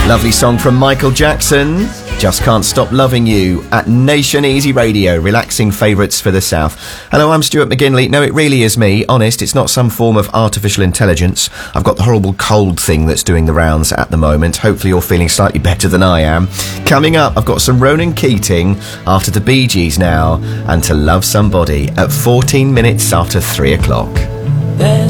Lovely song from Michael Jackson. Just Can't Stop Loving You at Nation Easy Radio, relaxing favourites for the South. Hello, I'm Stuart McGinley. No, it really is me. Honest, it's not some form of artificial intelligence. I've got the horrible cold thing that's doing the rounds at the moment. Hopefully you're feeling slightly better than I am. Coming up, I've got some Ronan Keating after the Bee Gees now, and To Love Somebody at 14 minutes after 3 o'clock. There's